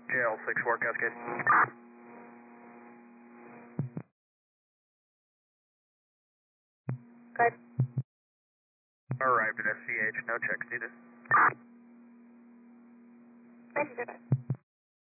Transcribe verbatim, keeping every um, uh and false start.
J L six four Cascade. Good. Arrived at S C H, no checks needed. Thank you.